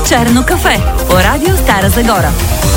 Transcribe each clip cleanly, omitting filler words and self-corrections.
Черно кафе по радио Стара Загора.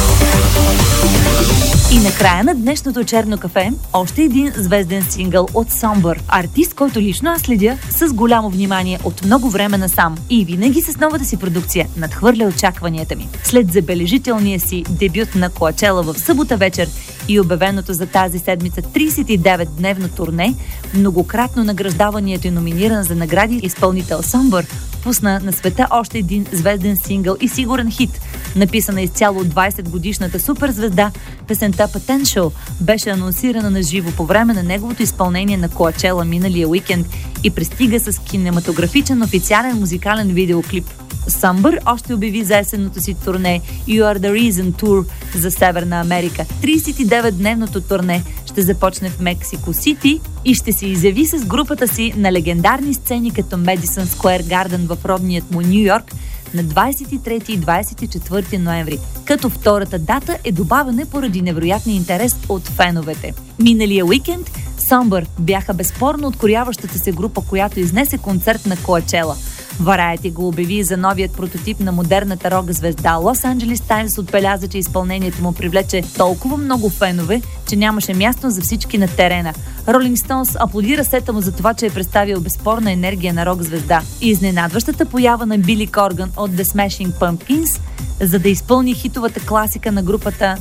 И накрая на днешното Черно кафе още един звезден сингъл от Somber. Артист, който лично аз следя с голямо внимание от много време насам и винаги с новата си продукция надхвърля очакванията ми. След забележителния си дебют на Коачела в събота вечер и обявеното за тази седмица 39-дневно турне, многократно награждаванието и номиниран за награди изпълнител Somber пусна на света още един звезден сингъл и сигурен хит. Написана изцяло от 20-годишната суперзвезда, песента Potential беше анонсирана на живо по време на неговото изпълнение на Коачела миналия уикенд и пристига с кинематографичен официален музикален видеоклип. Somber още обяви за есенното си турне You Are The Reason Tour за Северна Америка. 39-дневното турне ще започне в Мексико Сити и ще се изяви с групата си на легендарни сцени като Madison Square Garden в родният му Ню Йорк на 23 и 24 ноември, като втората дата е добавена поради невероятния интерес от феновете. Миналия уикенд Somber бяха безспорно откоряващата се група, която изнесе концерт на Коачела. Variety го обяви за новият прототип на модерната рок звезда. Los Angeles Times отбеляза, че изпълнението му привлече толкова много фенове, че нямаше място за всички на терена. Rolling Stones аплодира сета му за това, че е представил безспорна енергия на рок звезда. Изненадващата поява на Били Корган от The Smashing Pumpkins, за да изпълни хитовата класика на групата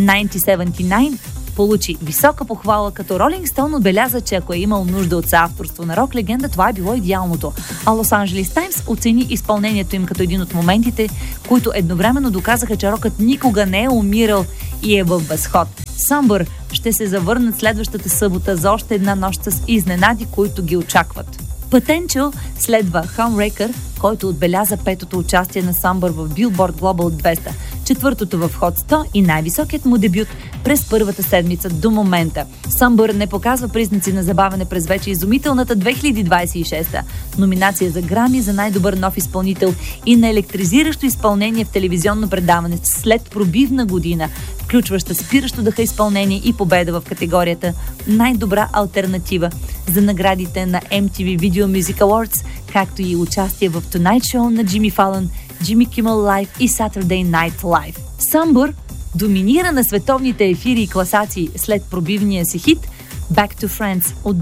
1979, получи висока похвала, като Rolling Stone отбеляза, че ако е имал нужда от съавторство на рок легенда, това е било идеалното. А Los Angeles Times оцени изпълнението им като един от моментите, които едновременно доказаха, че рокът никога не е умирал и е в възход. Somber ще се завърнат следващата събота за още една нощ с изненади, които ги очакват. Potential следва Homewrecker, който отбеляза петото участие на Somber в Billboard Global 200, четвъртото в Hot 100 и най-високият му дебют през първата седмица до момента. Somber не показва признаци на забавяне през вече изумителната 2026-та. Номинация за Грами за най-добър нов изпълнител и на електризиращо изпълнение в телевизионно предаване след пробивна година, включваща спиращо дъха изпълнение и победа в категорията най-добра алтернатива за наградите на MTV Video Music Awards, както и участие в Tonight Show на Джимми Фалън, Jimmy Kimmel Live и Saturday Night Live. Somber доминира на световните ефири и класации след пробивния си хит Back to Friends от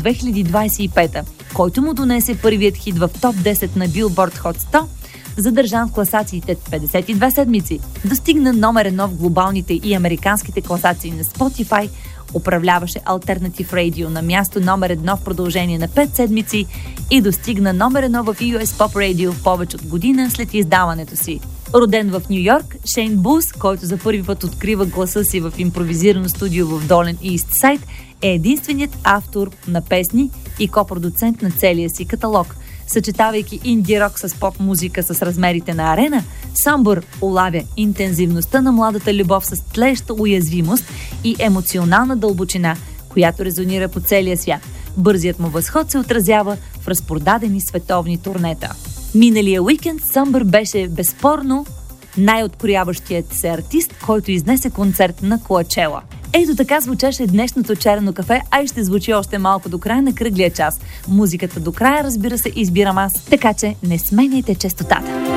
2025, който му донесе първият хит в топ 10 на Billboard Hot 100, задържан в класациите 52 седмици. Достигна номер 1 в глобалните и американските класации на Spotify, управляваше Alternative Radio на място номер 1 в продължение на 5 седмици и достигна номер 1 в US Pop Radio повече от година след издаването си. Роден в Ню Йорк, Шейн Бус, който за първи път открива гласа си в импровизирано студио в Долен Ист Сайд, е единственият автор на песни и копродуцент на целия си каталог. Съчетавайки инди-рок с поп-музика с размерите на арена, Somber улавя интензивността на младата любов с тлееща уязвимост и емоционална дълбочина, която резонира по целия свят. Бързият му възход се отразява в разпродадени световни турнета. Миналия уикенд Somber беше безспорно най-откоряващият се артист, който изнесе концерт на Коачела. Ето така звучеше днешното Черно кафе, а и ще звучи още малко до края на кръглия час. Музиката до края, разбира се, избирам аз, така че не сменяйте честотата.